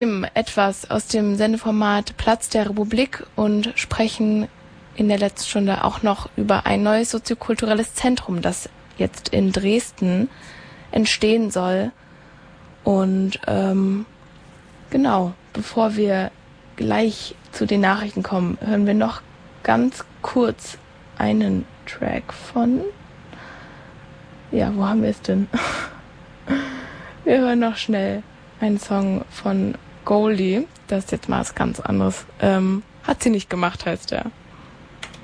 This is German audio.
etwas aus dem Sendeformat Platz der Republik und sprechen in der letzten Stunde auch noch über ein neues soziokulturelles Zentrum, das jetzt in Dresden entstehen soll. Und genau, bevor wir gleich zu den Nachrichten kommen, hören wir noch ganz kurz einen Track von... Ja, wo haben wir es denn? Wir hören noch schnell einen Song von Goldie. Das ist jetzt mal was ganz anderes. Hat sie nicht gemacht, heißt der.